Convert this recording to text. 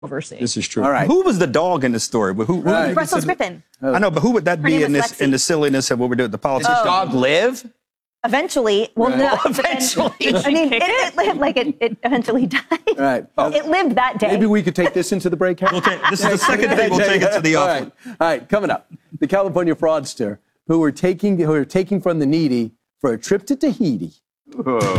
oversee. This is true. All right. Who was the dog in the story? Who Brussels Griffin. I know, but who would that be name in is this in the silliness of what we're doing? The politician. Does dog live? Eventually, well, no. Eventually. I mean, it lived like it eventually died. Right. It lived that day. Maybe we could take this into the break. This is the second thing we'll take it to the office. All right, coming up, the California fraudster who are taking from the needy for a trip to Tahiti.